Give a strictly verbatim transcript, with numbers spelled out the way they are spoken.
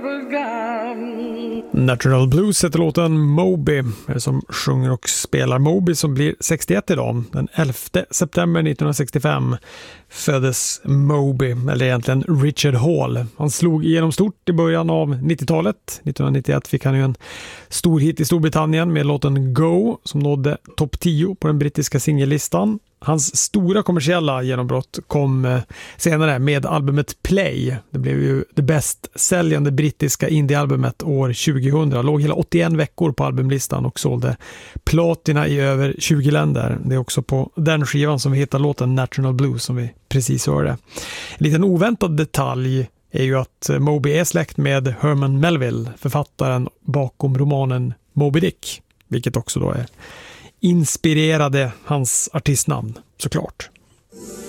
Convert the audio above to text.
Natural Blues heter låten Moby, som sjunger och spelar. Moby som blir sextioett idag. Den elfte september nittonhundrasextiofem föddes Moby, eller egentligen Richard Hall. Han slog igenom stort i början av nittiotalet. nittonhundranittioett fick han ju en stor hit i Storbritannien med låten Go som nådde topp tio på den brittiska singellistan. Hans stora kommersiella genombrott kom senare med albumet Play. Det blev ju det bäst säljande brittiska indiealbumet år tjugohundra. Låg hela åttioen veckor på albumlistan och sålde platina i över tjugo länder. Det är också på den skivan som vi hittar låten Natural Blues som vi precis hörde. En liten oväntad detalj är ju att Moby är släkt med Herman Melville, författaren bakom romanen Moby Dick, vilket också då är inspirerade hans artistnamn, såklart.